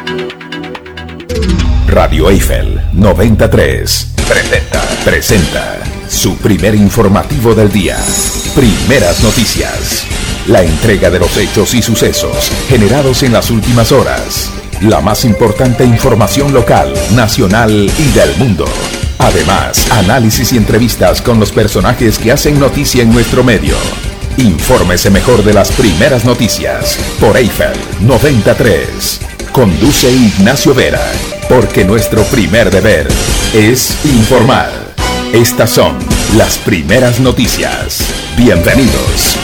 Radio Eiffel 93 presenta su primer informativo del día. Primeras noticias. La entrega de los hechos y sucesos generados en las últimas horas. La más importante información local, nacional y del mundo. Además, análisis y entrevistas con los personajes que hacen noticia en nuestro medio. Infórmese mejor de las primeras noticias por Eiffel 93. Conduce Ignacio Vera, porque nuestro primer deber es informar. Estas son las primeras noticias. Bienvenidos.